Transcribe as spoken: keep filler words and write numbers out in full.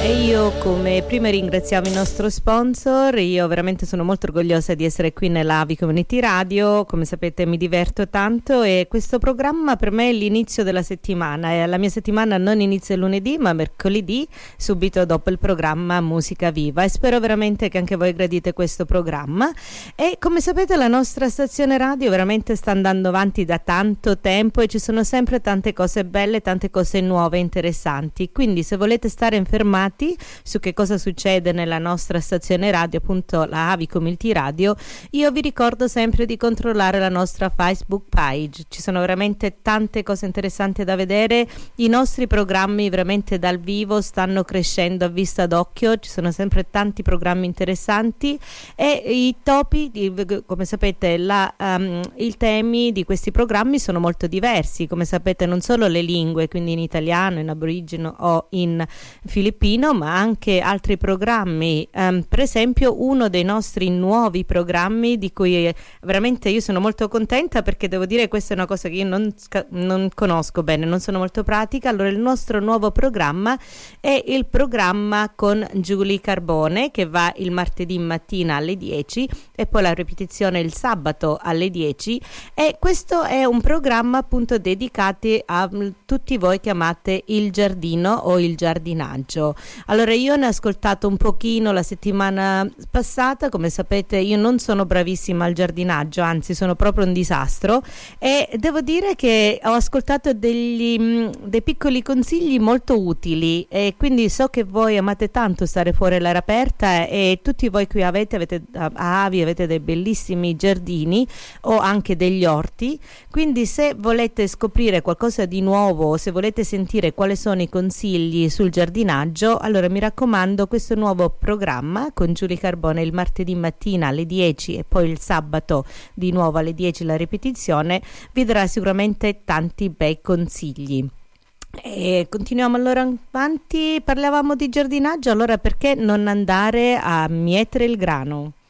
E io come prima ringraziamo il nostro sponsor, io veramente sono molto orgogliosa di essere qui nella Avi Community Radio, come sapete mi diverto tanto e questo programma per me è l'inizio della settimana e la mia settimana non inizia lunedì ma mercoledì subito dopo il programma Musica Viva e spero veramente che anche voi gradite questo programma e come sapete la nostra stazione radio veramente sta andando avanti da tanto tempo e ci sono sempre tante cose belle, tante cose nuove e interessanti, quindi se volete stare informati su che cosa succede nella nostra stazione radio, appunto la Avi Community Radio, io vi ricordo sempre di controllare la nostra Facebook page, ci sono veramente tante cose interessanti da vedere, i nostri programmi veramente dal vivo stanno crescendo a vista d'occhio, ci sono sempre tanti programmi interessanti e i topi, come sapete la, um, i temi di questi programmi sono molto diversi, come sapete non solo le lingue, quindi in italiano, in aborigeno o in filippino, ma anche altri programmi, um, per esempio uno dei nostri nuovi programmi di cui veramente io sono molto contenta perché devo dire questa è una cosa che io non, non conosco bene, non sono molto pratica. Allora il nostro nuovo programma è il programma con Julie Carbone che va il martedì mattina alle dieci e poi la ripetizione il sabato alle dieci e questo è un programma appunto dedicato a tutti voi che amate il giardino o il giardinaggio. Allora io ne ho ascoltato un pochino la settimana passata, come sapete io non sono bravissima al giardinaggio, anzi sono proprio un disastro e devo dire che ho ascoltato degli, dei piccoli consigli molto utili e quindi so che voi amate tanto stare fuori all'aria aperta e tutti voi qui avete, avete a Avi avete dei bellissimi giardini o anche degli orti, quindi se volete scoprire qualcosa di nuovo o se volete sentire quali sono i consigli sul giardinaggio, allora mi raccomando questo nuovo programma con Julie Carbone il martedì mattina alle dieci e poi il sabato di nuovo alle dieci la ripetizione vi darà sicuramente tanti bei consigli. E continuiamo allora avanti, parlavamo di giardinaggio, allora perché non andare a mietere il grano?